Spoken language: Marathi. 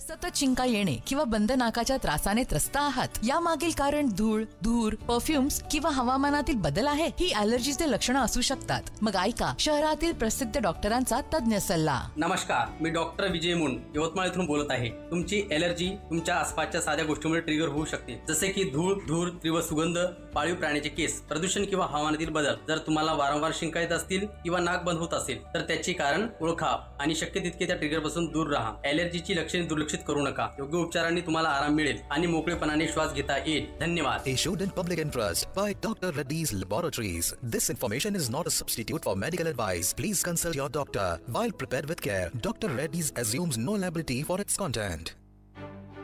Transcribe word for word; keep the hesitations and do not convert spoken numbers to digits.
सतत शिंका येणे किंवा बंद नाकाच्या त्रासाने त्रस्त आहात? या मागील कारण धूळ, धूर, परफ्युम्स किंवा हवामानातील बदल आहे? ही ॲलर्जीचे लक्षणं असू शकतात. मग ऐका शहरातील प्रसिद्ध डॉक्टरांचा तज्ञ सल्ला. नमस्कार, मी डॉक्टर विजय मुंड यवतमाळ इथून बोलत आहे. तुमची ॲलर्जी तुमच्या आसपासच्या साध्या गोष्टीमुळे ट्रिगर होऊ शकते, जसे की धूळ, धूर, तीव्र सुगंध, पाळीव प्राण्याचे केस, प्रदूषण किंवा हवामानातील बदल. जर तुम्हाला वारंवार शिंका येत असतील किंवा नाक बंद होत असेल तर त्याचे कारण ओळखा आणि शक्य तितके त्या ट्रिगर पासून दूर राहा. ॲलर्जीची लक्षणे दुर्लक्षित करू नका. योग्य उपचारांनी तुम्हाला आराम मिळेल आणि मोकळेपणाने श्वास घेता येईल. धन्यवाद. Issued in public interest by Doctor Reddy's Laboratories. This information is not a substitute for medical advice. Please consult your doctor while prepared with care. Doctor Reddy's assumes no liability for its content.